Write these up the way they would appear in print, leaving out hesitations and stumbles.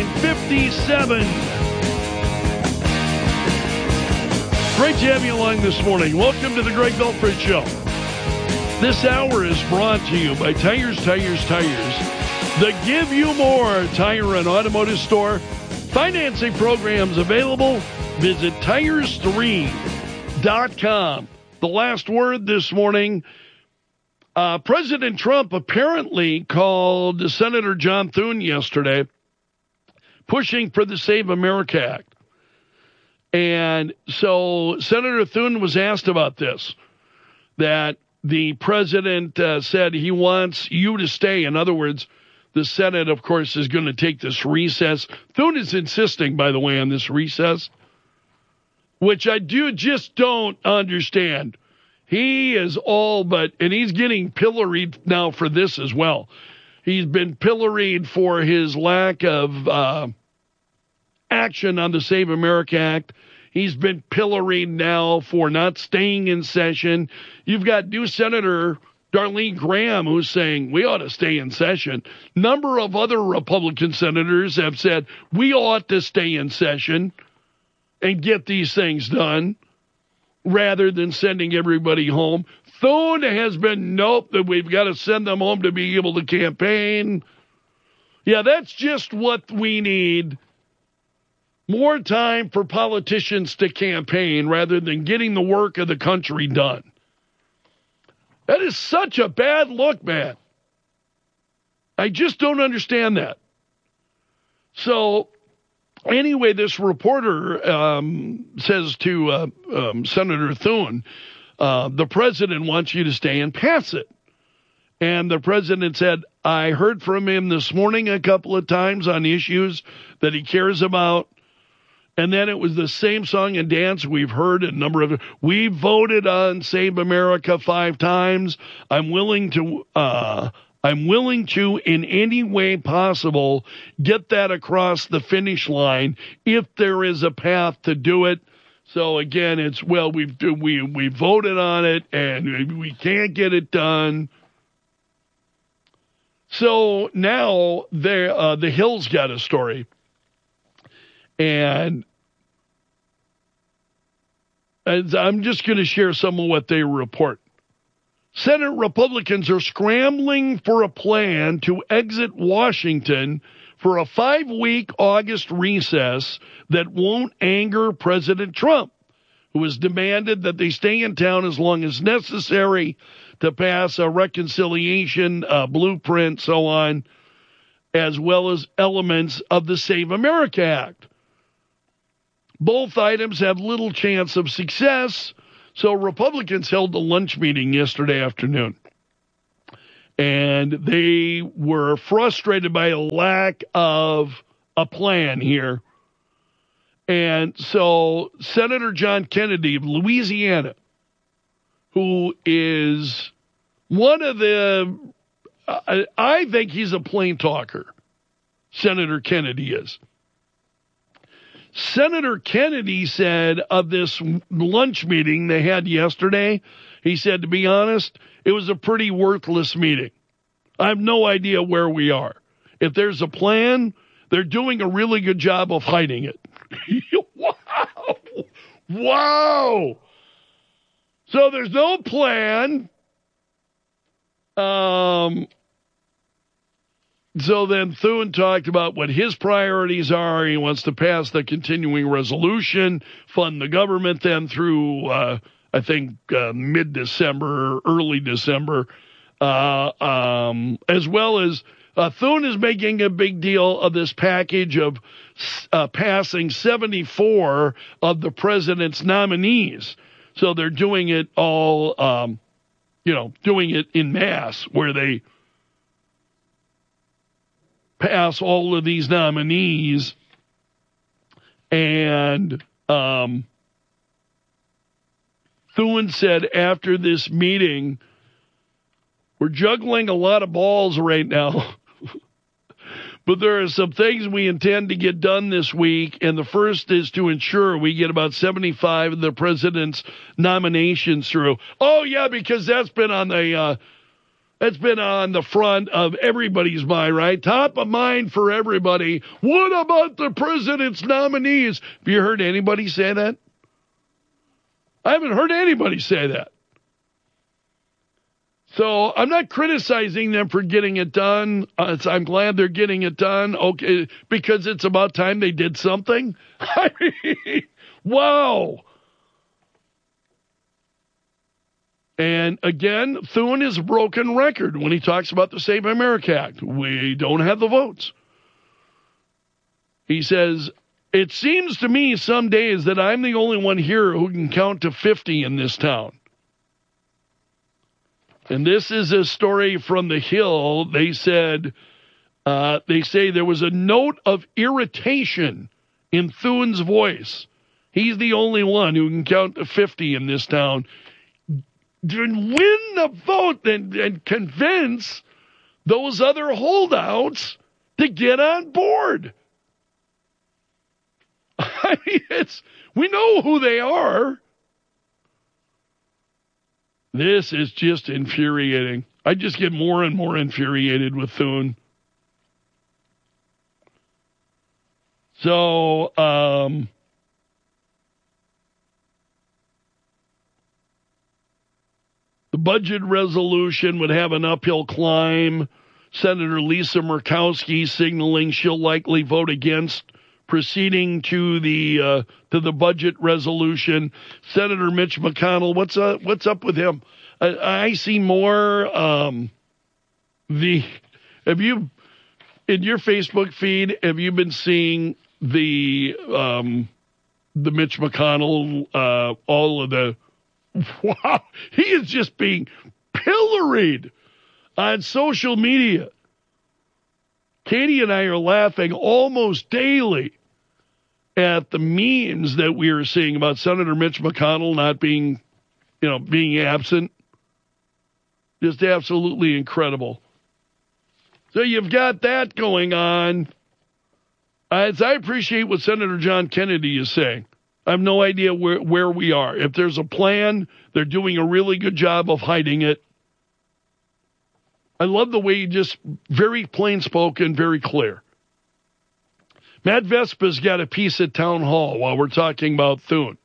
9:57. Great to have you along this morning. Welcome to the Greg Belford Show. This hour is brought to you by Tires. The Give You More Tire and Automotive Store. Financing programs available. Visit tires3.com. The last word this morning. President Trump apparently called Senator John Thune yesterday, pushing for the Save America Act. And so Senator Thune was asked about this, that the president said he wants you to stay. In other words, the Senate, of course, is going to take this recess. Thune is insisting, by the way, on this recess, which I just don't understand. He is all but, and he's getting pilloried now for this as well. He's been pilloried for his lack of action on the Save America Act. He's been pilloried now for not staying in session. You've got new Senator Darlene Graham who's saying we ought to stay in session. Number of other Republican senators have said we ought to stay in session and get these things done, rather than sending everybody home. Thune has been, nope, that we've got to send them home to be able to campaign. Yeah, that's just what we need. More time for politicians to campaign rather than getting the work of the country done. That is such a bad look, man. I just don't understand that. So, anyway, this reporter says to Senator Thune, the president wants you to stay and pass it. And the president said, I heard from him this morning a couple of times on issues that he cares about. And then it was the same song and dance we've heard a number of. We voted on Save America 5 times. I'm willing to, in any way possible, get that across the finish line if there is a path to do it. So again, it's, well, we voted on it and we can't get it done. So now the Hill's got a story, and I'm just going to share some of what they report. Senate Republicans are scrambling for a plan to exit Washington for a 5-week August recess that won't anger President Trump, who has demanded that they stay in town as long as necessary to pass a reconciliation blueprint, so on, as well as elements of the Save America Act. Both items have little chance of success. So Republicans held a lunch meeting yesterday afternoon, and they were frustrated by a lack of a plan here. And so Senator John Kennedy of Louisiana, who is one of the, I think he's a plain talker, Senator Kennedy is. Senator Kennedy said of this lunch meeting they had yesterday, he said, to be honest, it was a pretty worthless meeting. I have no idea where we are. If there's a plan, they're doing a really good job of hiding it. Wow. So there's no plan. So then Thune talked about what his priorities are. He wants to pass the continuing resolution, fund the government then through, I think, mid-December, early December, as well as Thune is making a big deal of this package of passing 74 of the president's nominees. So they're doing it all, doing it in mass, where they pass all of these nominees. And Thune said after this meeting, we're juggling a lot of balls right now. But there are some things we intend to get done this week, and the first is to ensure we get about 75 of the president's nominations through. Oh, yeah, because that's been on the That's been on the front of everybody's mind, right? Top of mind for everybody. What about the president's nominees? Have you heard anybody say that? I haven't heard anybody say that. So I'm not criticizing them for getting it done. I'm glad they're getting it done. Okay, because it's about time they did something. I mean, wow. And again, Thune is a broken record when he talks about the Save America Act. We don't have the votes. He says, it seems to me some days that I'm the only one here who can count to 50 in this town. And this is a story from The Hill. They say there was a note of irritation in Thune's voice. He's the only one who can count to 50 in this town. Win the vote and convince those other holdouts to get on board. I mean, we know who they are. This is just infuriating. I just get more and more infuriated with Thune. So, the budget resolution would have an uphill climb. Senator Lisa Murkowski signaling she'll likely vote against proceeding to the budget resolution. Senator Mitch McConnell, what's up with him? I see more. Have you in your Facebook feed? Have you been seeing the Mitch McConnell? All of the wow, he is just being pilloried on social media. Katie and I are laughing almost daily at the memes that we are seeing about Senator Mitch McConnell not being absent. Just absolutely incredible. So you've got that going on. As I appreciate what Senator John Kennedy is saying. I have no idea where we are. If there's a plan, they're doing a really good job of hiding it. I love the way you just very plain spoken, very clear. Matt Vespa's got a piece at Town Hall while we're talking about Thune.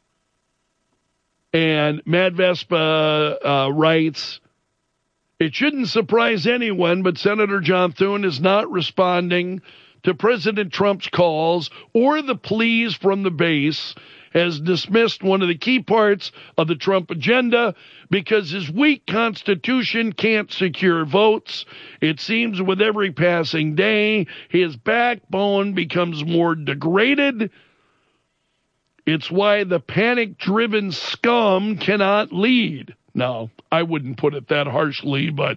And Matt Vespa writes, it shouldn't surprise anyone, but Senator John Thune is not responding to President Trump's calls or the pleas from the base, has dismissed one of the key parts of the Trump agenda because his weak Constitution can't secure votes. It seems with every passing day, his backbone becomes more degraded. It's why the panic-driven scum cannot lead. Now, I wouldn't put it that harshly, but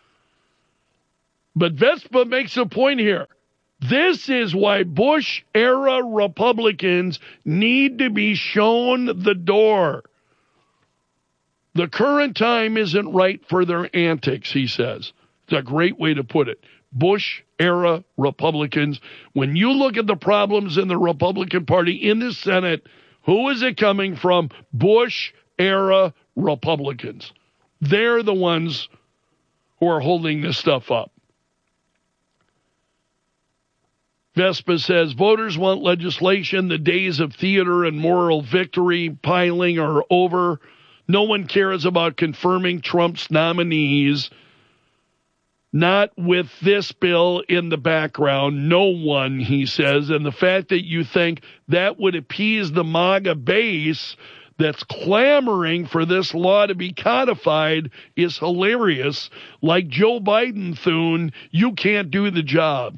Vespa makes a point here. This is why Bush-era Republicans need to be shown the door. The current time isn't right for their antics, he says. It's a great way to put it. Bush-era Republicans. When you look at the problems in the Republican Party in the Senate, who is it coming from? Bush-era Republicans. They're the ones who are holding this stuff up. Vespa says voters want legislation. The days of theater and moral victory piling are over. No one cares about confirming Trump's nominees. Not with this bill in the background. No one, he says. And the fact that you think that would appease the MAGA base that's clamoring for this law to be codified is hilarious. Like Joe Biden, Thune, you can't do the job.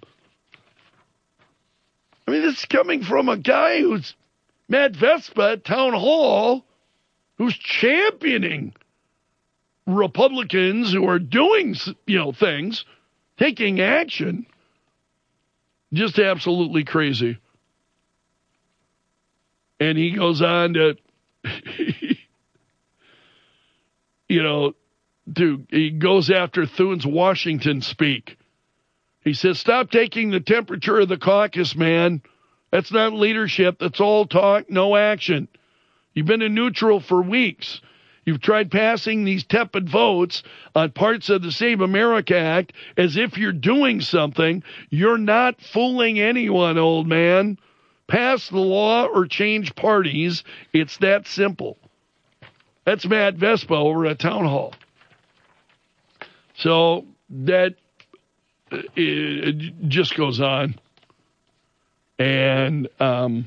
I mean, this is coming from a guy who's Matt Vespa at Town Hall, who's championing Republicans who are doing, things, taking action. Just absolutely crazy. And he goes on to, he goes after Thune's Washington speak. He says, stop taking the temperature of the caucus, man. That's not leadership. That's all talk, no action. You've been in neutral for weeks. You've tried passing these tepid votes on parts of the Save America Act as if you're doing something. You're not fooling anyone, old man. Pass the law or change parties. It's that simple. That's Matt Vespa over at Town Hall. So that it just goes on. And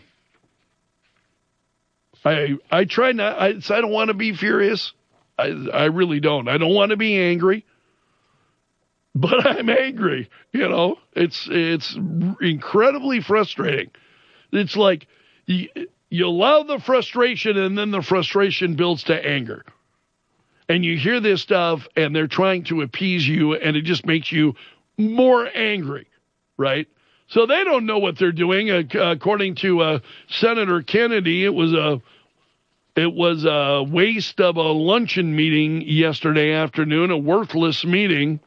I try not, I don't want to be furious. I really don't. I don't want to be angry. But I'm angry. It's incredibly frustrating. It's like you allow the frustration, and then the frustration builds to anger. And you hear this stuff, and they're trying to appease you, and it just makes you more angry, right? So they don't know what they're doing. According to Senator Kennedy, it was a waste of a luncheon meeting yesterday afternoon, a worthless meeting.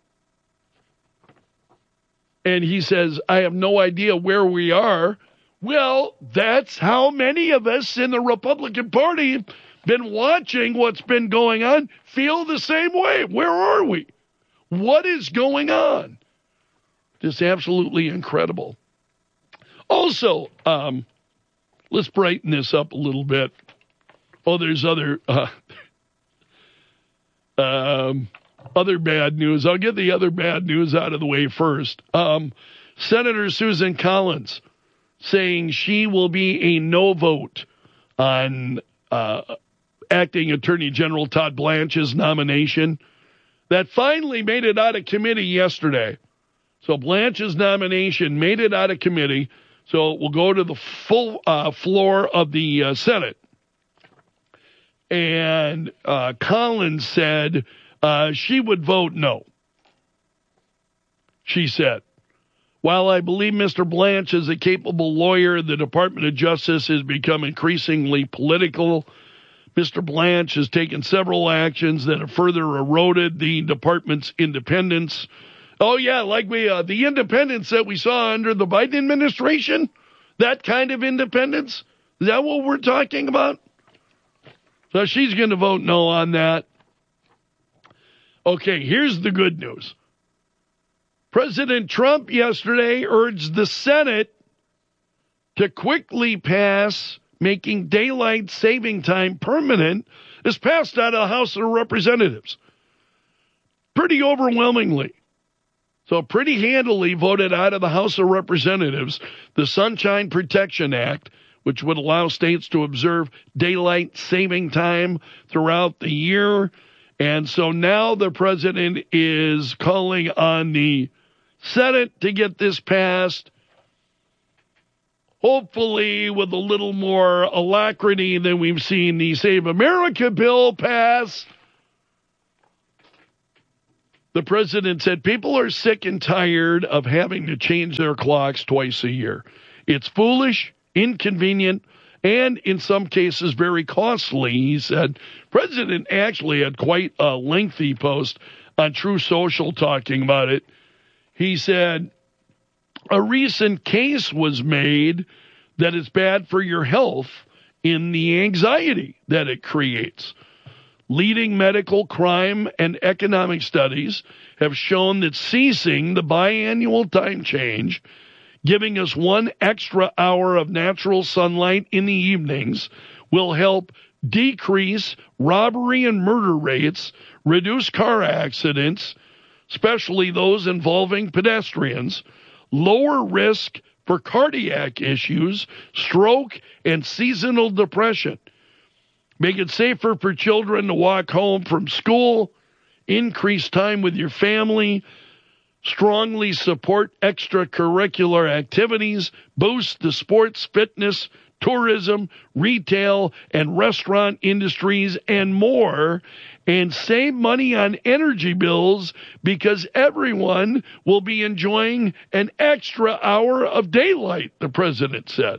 And he says, I have no idea where we are. Well, that's how many of us in the Republican Party been watching what's been going on, feel the same way. Where are we? What is going on? Just absolutely incredible. Also, let's brighten this up a little bit. Oh, there's other bad news. I'll get the other bad news out of the way first. Senator Susan Collins saying she will be a no vote on Acting Attorney General Todd Blanche's nomination. That finally made it out of committee yesterday. So Blanche's nomination made it out of committee. So it will go to the full floor of the Senate. And Collins said she would vote no. She said, while I believe Mr. Blanche is a capable lawyer, the Department of Justice has become increasingly political. Mr. Blanche has taken several actions that have further eroded the department's independence. Oh, yeah, like the independence that we saw under the Biden administration, that kind of independence. Is that what we're talking about? So she's going to vote no on that. Okay, here's the good news. President Trump yesterday urged the Senate to quickly pass making daylight saving time permanent. Is passed out of the House of Representatives. Pretty overwhelmingly. So pretty handily voted out of the House of Representatives the Sunshine Protection Act, which would allow states to observe daylight saving time throughout the year. And so now the president is calling on the Senate to get this passed, hopefully with a little more alacrity than we've seen the Save America bill pass. The president said people are sick and tired of having to change their clocks twice a year. It's foolish, inconvenient, and in some cases very costly, he said. President actually had quite a lengthy post on True Social talking about it. He said, a recent case was made that it's bad for your health in the anxiety that it creates. Leading medical, crime, and economic studies have shown that ceasing the biannual time change, giving us 1 extra hour of natural sunlight in the evenings, will help decrease robbery and murder rates, reduce car accidents, especially those involving pedestrians, lower risk for cardiac issues, stroke, and seasonal depression. Make it safer for children to walk home from school, increase time with your family, strongly support extracurricular activities, boost the sports, fitness, tourism, retail, and restaurant industries, and more, and save money on energy bills because everyone will be enjoying an extra hour of daylight, the president said.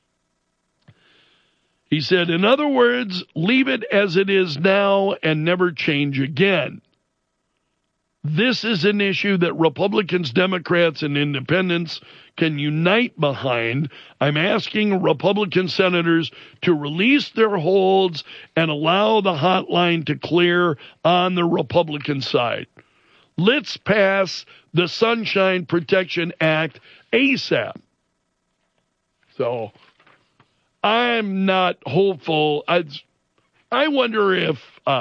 He said, in other words, leave it as it is now and never change again. This is an issue that Republicans, Democrats, and independents can unite behind. I'm asking Republican senators to release their holds and allow the hotline to clear on the Republican side. Let's pass the Sunshine Protection Act ASAP. So I'm not hopeful. I wonder if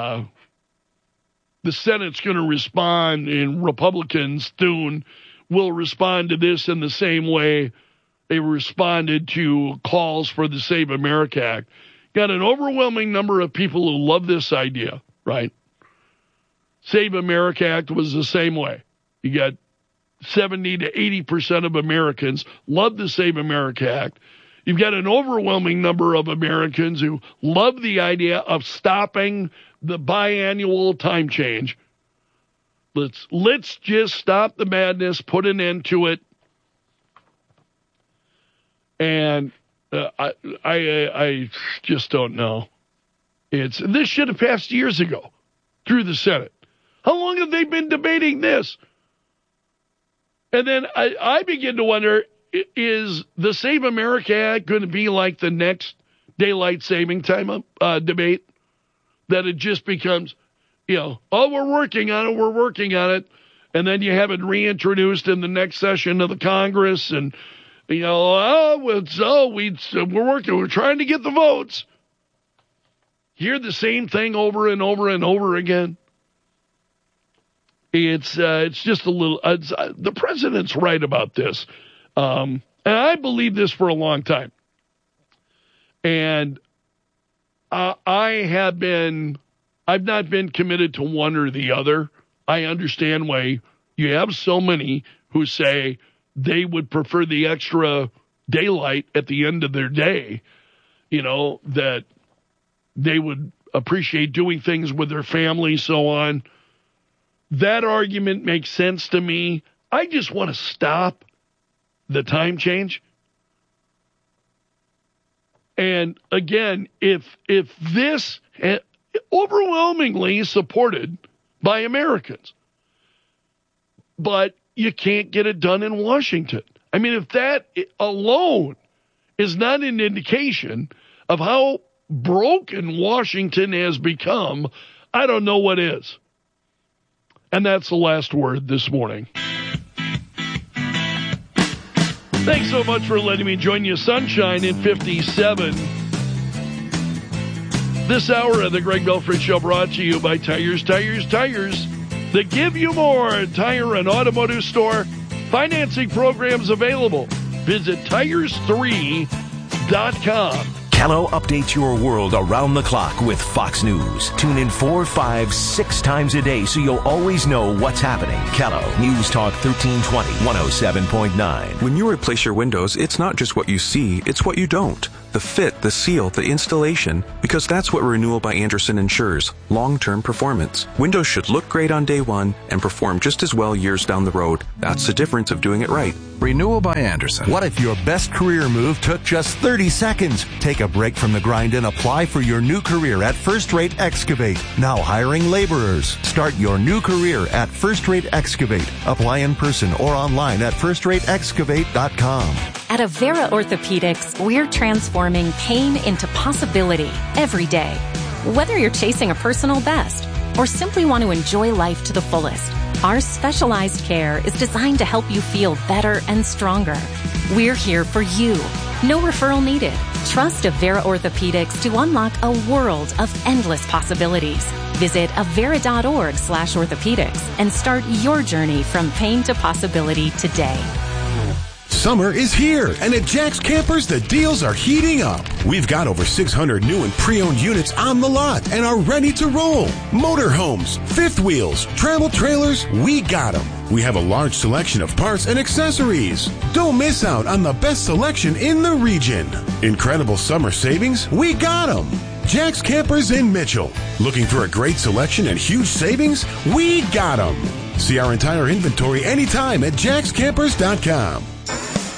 the Senate's going to respond, and Republicans, Thune, will respond to this in the same way they responded to calls for the Save America Act. Got an overwhelming number of people who love this idea, right? Save America Act was the same way. You got 70 to 80% of Americans love the Save America Act. You've got an overwhelming number of Americans who love the idea of stopping the biannual time change. Let's just stop the madness, put an end to it. And I just don't know. This should have passed years ago through the Senate. How long have they been debating this? And then I begin to wonder, is the Save America Act going to be like the next daylight saving time debate? That it just becomes, we're working on it. And then you have it reintroduced in the next session of the Congress. And, we're trying to get the votes. Hear the same thing over and over and over again. It's just a little, the president's right about this. And I believe this for a long time. And I've not been committed to one or the other. I understand why you have so many who say they would prefer the extra daylight at the end of their day, that they would appreciate doing things with their family, so on. That argument makes sense to me. I just want to stop the time change. And again, if this overwhelmingly supported by Americans, but you can't get it done in Washington. I mean, if that alone is not an indication of how broken Washington has become, I don't know what is. And that's the last word this morning. Thanks so much for letting me join you. Sunshine in 57. This hour of the Greg Belford Show brought to you by Tires. They give you more. Tire and automotive store. Financing programs available. Visit tires3.com. Kello updates your world around the clock with Fox News. Tune in 4, 5, 6 times a day so you'll always know what's happening. Kello, News Talk 1320, 107.9. When you replace your windows, it's not just what you see, it's what you don't. The fit, the seal, the installation, because that's what Renewal by Andersen ensures, long-term performance. Windows should look great on day one and perform just as well years down the road. That's the difference of doing it right. Renewal by Andersen. What if your best career move took just 30 seconds? Take a break from the grind and apply for your new career at First Rate Excavate. Now hiring laborers. Start your new career at First Rate Excavate. Apply in person or online at firstrateexcavate.com. At Avera Orthopedics, we're transforming pain into possibility every day. Whether you're chasing a personal best or simply want to enjoy life to the fullest, our specialized care is designed to help you feel better and stronger. We're here for you. No referral needed. Trust Avera Orthopedics to unlock a world of endless possibilities. Visit avera.org/orthopedics and start your journey from pain to possibility today. Summer is here, and at Jack's Campers, the deals are heating up. We've got over 600 new and pre-owned units on the lot and are ready to roll. Motorhomes, fifth wheels, travel trailers, we got them. We have a large selection of parts and accessories. Don't miss out on the best selection in the region. Incredible summer savings, we got them. Jack's Campers in Mitchell. Looking for a great selection and huge savings? We got them. See our entire inventory anytime at jackscampers.com.